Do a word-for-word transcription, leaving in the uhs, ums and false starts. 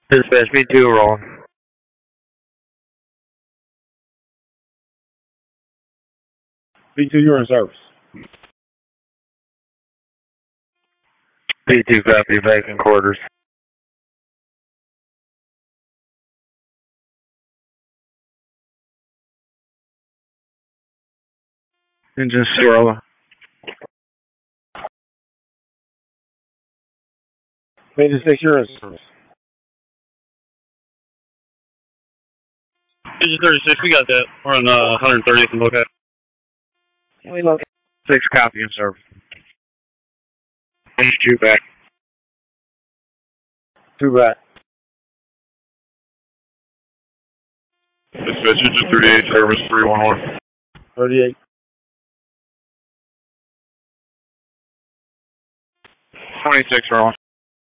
Dispatch B two rolling. B two, you're in service. B two copy, vacant quarters. Engine zero. Engine six, you're in service. Engine thirty-six, we got that. We're on uh, one thirtieth and look at. Can we look? Six copy in service. Engine two back. Two back. Dispatch engine thirty-eight, service three one one. thirty-eight. twenty-six rolling.